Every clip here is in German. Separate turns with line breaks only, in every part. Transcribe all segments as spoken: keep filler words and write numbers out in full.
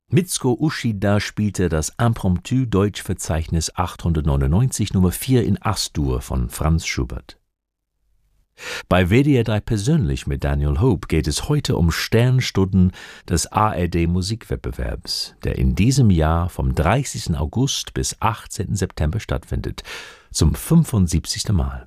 Mitsuko Uchida spielte das Impromptu-Deutschverzeichnis achthundertneunundneunzig Nummer vier in As-Dur von Franz Schubert. Bei W D R drei persönlich mit Daniel Hope geht es heute um Sternstunden des A R D-Musikwettbewerbs, der in diesem Jahr vom dreißigsten August bis achtzehnten September stattfindet, zum fünfundsiebzigsten Mal.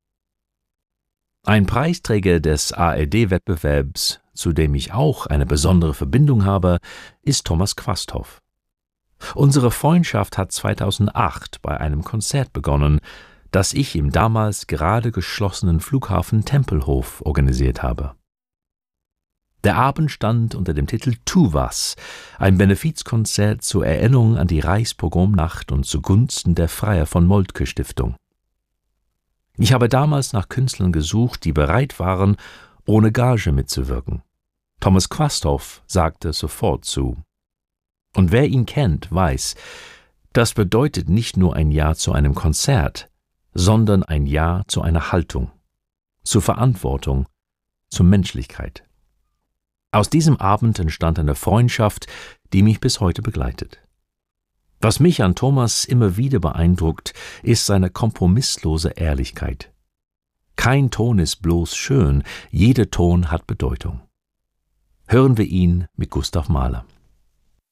Ein Preisträger des A R D-Wettbewerbs, zu dem ich auch eine besondere Verbindung habe, ist Thomas Quasthoff. Unsere Freundschaft hat zweitausendacht bei einem Konzert begonnen, das ich im damals gerade geschlossenen Flughafen Tempelhof organisiert habe. Der Abend stand unter dem Titel Tu was, ein Benefizkonzert zur Erinnerung an die Reichspogromnacht und zugunsten der Freier von Moltke Stiftung. Ich habe damals nach Künstlern gesucht, die bereit waren, ohne Gage mitzuwirken. Thomas Quasthoff sagte sofort zu. Und wer ihn kennt, weiß, das bedeutet nicht nur ein Ja zu einem Konzert, sondern ein Ja zu einer Haltung, zur Verantwortung, zur Menschlichkeit. Aus diesem Abend entstand eine Freundschaft, die mich bis heute begleitet. Was mich an Thomas immer wieder beeindruckt, ist seine kompromisslose Ehrlichkeit. Kein Ton ist bloß schön, jeder Ton hat Bedeutung. Hören wir ihn mit Gustav Mahler.